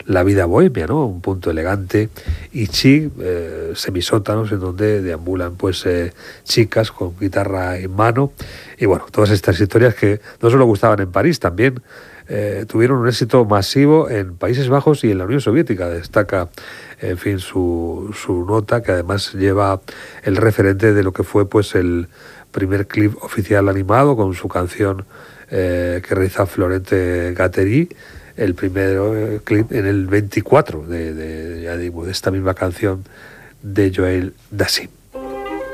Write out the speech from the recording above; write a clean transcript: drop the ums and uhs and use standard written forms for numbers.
la vida bohemia, ¿no? Un punto elegante y chic, semisótanos en donde deambulan pues chicas con guitarra en mano, y bueno, todas estas historias que no solo gustaban en París, también tuvieron un éxito masivo en Países Bajos y en la Unión Soviética. Destaca, en fin, su nota, que además lleva el referente de lo que fue pues el primer clip oficial animado con su canción que realiza Florente Gatteri, el primer clip en el 24 ya digo, de esta misma canción de Joel Dassin.